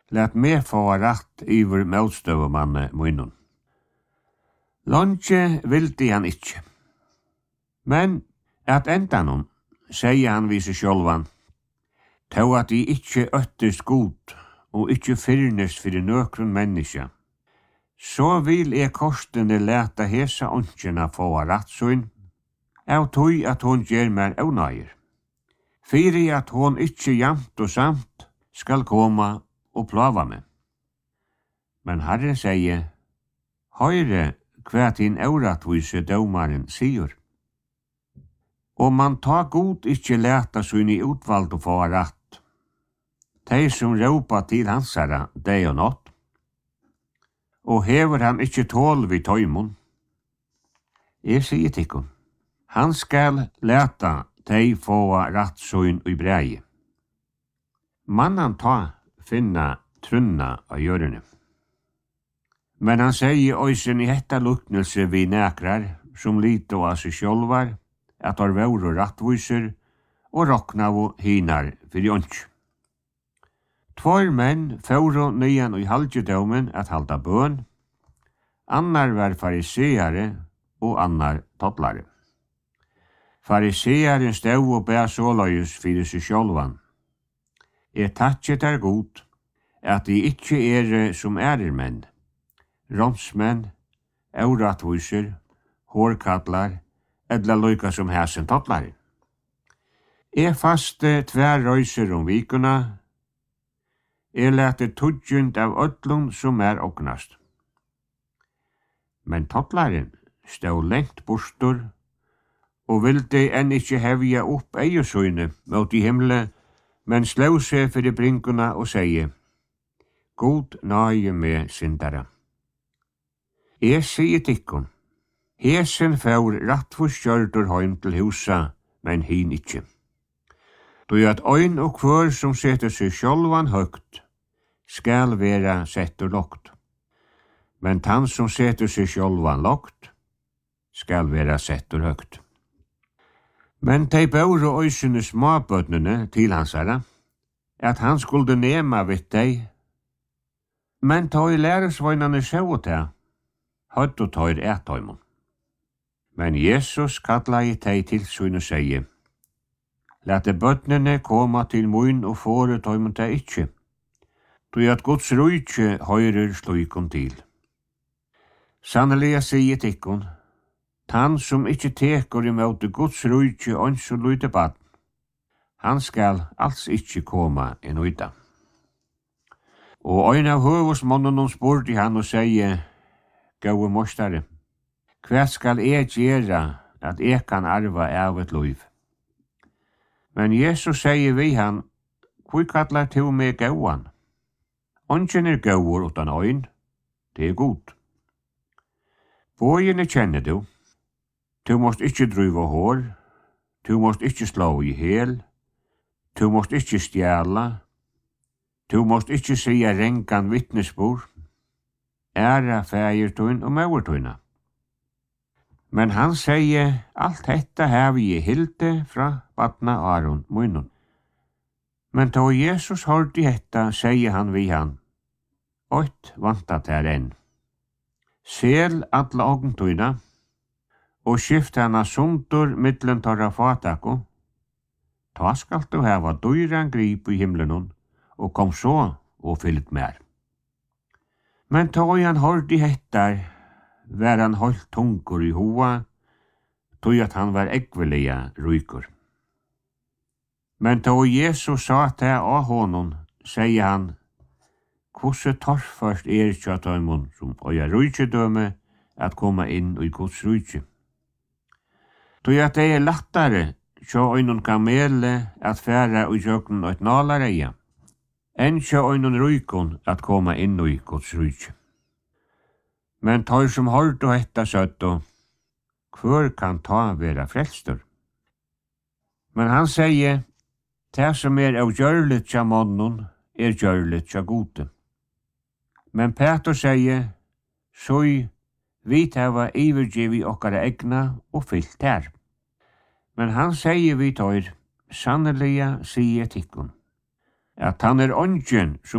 Lat meg få rætt yver motstøvumanne munnen. Longe vildi han ikkje. Men at endanum, sier han vid seg sjálvan, tå at de ikkje øttest god og ikkje fyrnest fyrir nøkrun menneska, så vil korstene leta hesa ontkjena få rættsyn, av tøy at hon gjer mer ånøyer. Fyri at hon ikkje jamt og samt skal koma og plava meg. Men Herren sier, høyre hva din åratvise dømaren sier. Og man ta god ikkje leta sin i utvalg og få rætt. De som råpa til hansara, deg og nått. Og hever han ikkje tål vid tøymon. Jeg sier tikkun, han skal leta de få rætt sin i breie. Mannan ta finna trunna av hjørne. Men han sier øysen i hetta luknelse vi nekrar, som lite av seg sjálvar, at har væru rattviser og roknavu hinar fyrir ånds. Tvær menn fóru nyan og halgjedaumen at halda bøn, annar var fariseare og annar tottlare. Farisearen stau og bæ såløyus fyrir seg sjálvan. Takkje der god, at de ikkje som menn, romsmenn, auratviser, hårkatlar, edla loika som hæsen tottlare. Faste tvær røyser vikuna, lete tudjund av öllum som ognast. Men tottlaren stod lengt bostur, og vildi enn ikkje hevja opp eiesøyne mot i himle, men slå seg fyrir bringuna og seie, God nøye med syndara. Sier tikkun, hesen fær rattforskjørdur heim til husa, men hin ikkje. Du at øyn og kvør som setter seg sjálvan høgt, skal vera settur lågt. Men tann som setter seg sjálvan lågt, skal vera settur høgt. Men tei bauru øysene småbøtnene til hansara, at han skulle nema vitt dei, men ta i læresvøynane sjau ta, høtt og tøyr tøymon. Men Jesus kalla i tei til søyn og seie, lete bøtnene koma til mun og fåre tøymon ta ikkje, du at Guds rujtje høyrer sluikon til. Sannelig sier tikkun, tann som ikkje teker imot Guds rujtje ons og lyde bad, han skal alls ikkje koma inn uita. Og ein av høvusmonnene spurte han og sier, Gåe mostare, hva skal gjera at kan arva av et liv? Men Jesus sier vi han, hvor kallar du meg gåan? Ongen gåur utan øyn, det god. Bøyene kjenner du. Du måst ikkje druva hår, du måst ikkje slå i hel, du måst ikkje stjæla, du måst ikkje sia rengan vittnesbord, æra fægirtun og mauertuna. Men han sier, alt detta har vi hilde fra badna Aron munnen. Men da Jesus hørte hetta, sier han vi han, Oit vantat her enn. Sel alla ogntuna, og skift hana sundur mittlen torra fatako, ta skal du hava dyran grip i himlenon, og kom så og fyllt mer. Men ta han hørte hettar, var han holdt tungur i hoa, tog at han var ekvelia rykur. Men ta Jesus sa til av honom, sier han, hvordan torrførst tjataimon som øya rujtjedøme at koma inn i Guds rujtje. Tog at det lattare, så øynun kamele at færa og jøkken og et nalareia, enn så øynun rujkun at koma inn i Guds rujtje. Men tar som holdt og hetta søtto, hvor kan ta vera frelstur? Men han sier, det som av gjørligt tja månnen, gjørligt tja gode. Men Peter sier, «Soi, vi tava ivergivi okkara egna og fyllt her.» Men han sier vi tøyr, «Sanneliga sier tikkun, at han ongen som